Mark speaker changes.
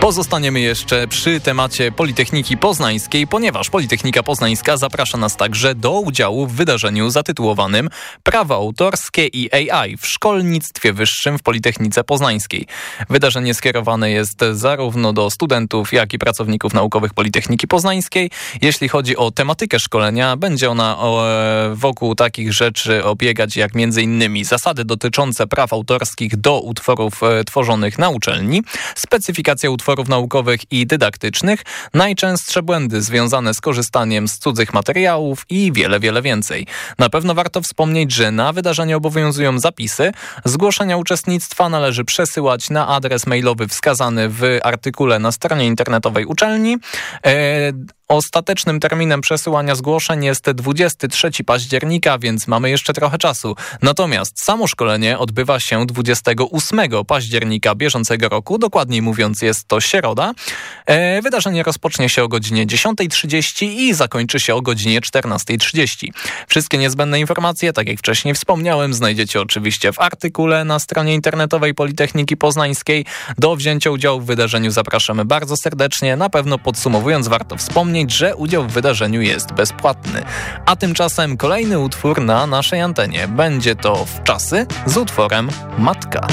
Speaker 1: Pozostaniemy jeszcze przy temacie Politechniki Poznańskiej, ponieważ Politechnika Poznańska zaprasza nas także do udziału w wydarzeniu zatytułowanym Prawa autorskie i AI w szkolnictwie wyższym w Politechnice Poznańskiej. Wydarzenie skierowane jest zarówno do studentów, jak i pracowników naukowych Politechniki Poznańskiej. Jeśli chodzi o tematykę szkolenia, będzie ona wokół takich rzeczy obiegać jak m.in. zasady dotyczące praw autorskich do utworów tworzonych na uczelni, specyfikacja utworów naukowych i dydaktycznych, najczęstsze błędy związane z korzystaniem z cudzych materiałów i wiele, wiele więcej. Na pewno warto wspomnieć, że na wydarzenie obowiązują zapisy. Zgłoszenia uczestnictwa należy przesyłać na adres mailowy wskazany w artykule na stronie internetowej uczelni. Ostatecznym terminem przesyłania zgłoszeń jest 23 października, więc mamy jeszcze trochę czasu. Natomiast samo szkolenie odbywa się 28 października bieżącego roku, dokładniej mówiąc jest to środa. Wydarzenie rozpocznie się o godzinie 10:30 i zakończy się o godzinie 14:30. Wszystkie niezbędne informacje, tak jak wcześniej wspomniałem, znajdziecie oczywiście w artykule na stronie internetowej Politechniki Poznańskiej. Do wzięcia udziału w wydarzeniu zapraszamy bardzo serdecznie. Na pewno podsumowując, warto wspomnieć, że udział w wydarzeniu jest bezpłatny. A tymczasem kolejny utwór na naszej antenie. Będzie to Wczasy z utworem Matka.